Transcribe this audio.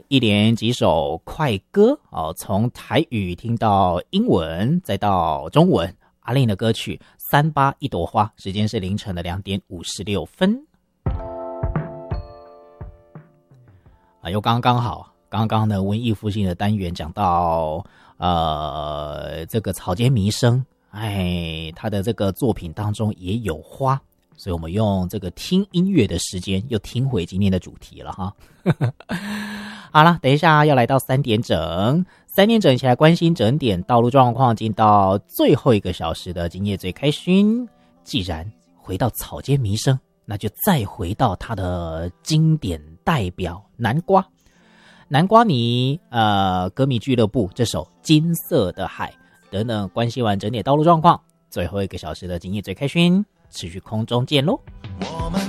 一连几首快歌哦，从台语听到英文，再到中文。阿令的歌曲《38一朵花》，时间是凌晨的2点56分。又刚刚好，刚刚呢文艺复兴的单元讲到这个草间弥生，他的这个作品当中也有花。所以我们用这个听音乐的时间又听回今天的主题了哈。好了，等一下要来到3点整，3点整一起来关心整点道路状况，进到最后1个小时的今夜最开心。既然回到草间弥生，那就再回到他的经典代表南瓜。南瓜你歌迷俱乐部这首《金色的海》等等，关心完整点道路状况，最后1个小时的今夜最开心。持续空中见喽。我们